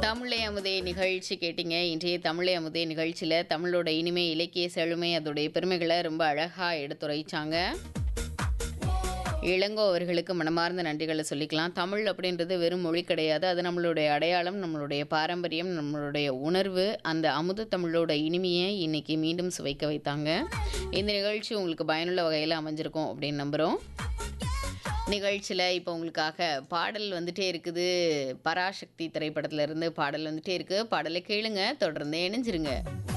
தமிழை அமுதே நிகழ்ச்சி கேட்டீங்க. இன்றைய தமிழை அமுதே நிகழ்ச்சியில் தமிழோட இனிமை, இலக்கிய செழுமை, அதோடைய பெருமைகளை ரொம்ப அழகாக எடுத்துரைச்சாங்க. இளங்கோ அவர்களுக்கு மனமார்ந்த நன்றிகளை சொல்லிக்கலாம். தமிழ் அப்படின்றது வெறும் மொழி கிடையாது, அது நம்மளுடைய அடையாளம், நம்மளுடைய பாரம்பரியம், நம்மளுடைய உணர்வு. அந்த அமுத தமிழோட இனிமையை இன்னைக்கு மீண்டும் சுவைக்க வைத்தாங்க. இந்த நிகழ்ச்சி உங்களுக்கு பயனுள்ள வகையில் அமைஞ்சிருக்கும் அப்படின்னு நம்புகிறோம். நிகழ்ச்சியில் இப்போ உங்களுக்காக பாடல் வந்துட்டே இருக்குது. பராசக்தி திரைப்படத்துல இருந்து பாடல் வந்துட்டே இருக்கு. பாடலை கேளுங்க, தொடர்ந்து இணைஞ்சிருங்க.